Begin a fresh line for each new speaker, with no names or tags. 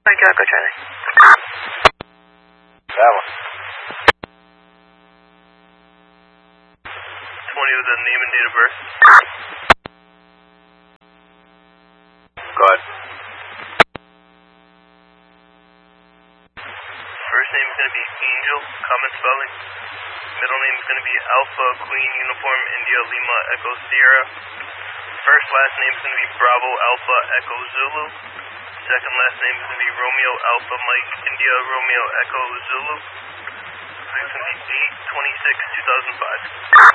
Thank you, Echo Charlie.
That one.
20 with the name and date of birth.
Go ahead.
First name is going to be Angel, common spelling. Middle name is going to be Alpha, Queen, Uniform, India, Lima, Echo, Sierra. First last name is going to be Bravo, Alpha, Echo, Zulu. Second last name is going to be Romeo, Alpha, Mike, India, Romeo, Echo, Zulu. It's going to be 8/26/2005.